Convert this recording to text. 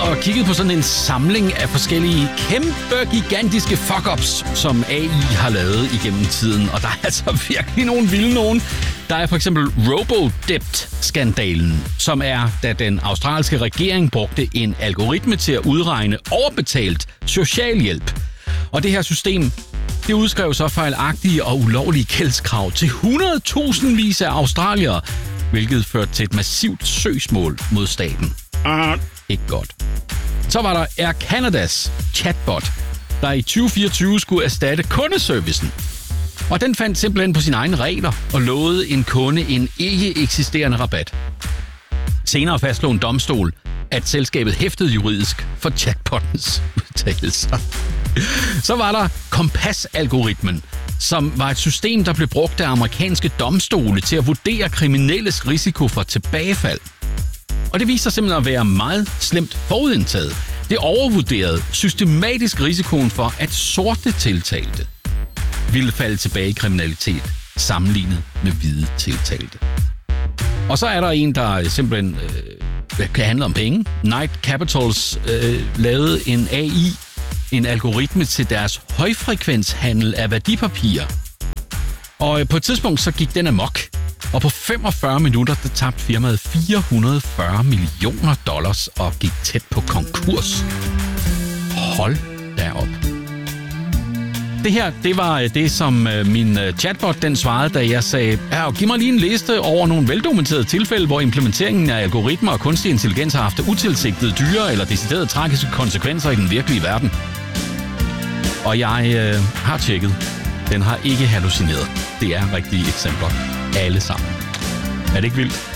og kigget på sådan en samling af forskellige kæmpe, gigantiske fuck-ups, som AI har lavet igennem tiden. Og der er altså virkelig nogle vilde nogen. Der er for eksempel Robodebt-skandalen, som er, da den australske regering brugte en algoritme til at udregne overbetalt socialhjælp. Og det her system, det udskrev så fejlagtige og ulovlige gældskrav til 100.000 af australiere, hvilket førte til et massivt søgsmål mod staten. Ikke godt. Så var der Air Canadas chatbot, der i 2024 skulle erstatte kundeservicen. Og den fandt simpelthen på sine egne regler og lovede en kunde en ikke eksisterende rabat. Senere fastslog en domstol, at selskabet hæftede juridisk for chatbottens udtalelser. Så var der Kompas-algoritmen, som var et system, der blev brugt af amerikanske domstole til at vurdere kriminelles risiko for tilbagefald. Og det viste sig simpelthen at være meget slemt forudindtaget. Det overvurderede systematisk risikoen for, at sorte tiltalte ville falde tilbage i kriminalitet sammenlignet med hvide tiltalte. Og så er der en, der simpelthen kan handle om penge. Knight Capitals lavede en AI, en algoritme til deres højfrekvenshandel af værdipapirer. Og på et tidspunkt så gik den amok. Og på 45 minutter, der tabte firmaet $440 millioner og gik tæt på konkurs. Hold da op. Det her, det var det, som min chatbot, den svarede, da jeg sagde, giv mig lige en liste over nogle veldokumenterede tilfælde, hvor implementeringen af algoritmer og kunstig intelligens har haft utilsigtede dyre eller deciderede tragiske konsekvenser i den virkelige verden. Og jeg har tjekket. Den har ikke hallucineret. Det er rigtige eksempler. Alle sammen. Er det ikke vildt?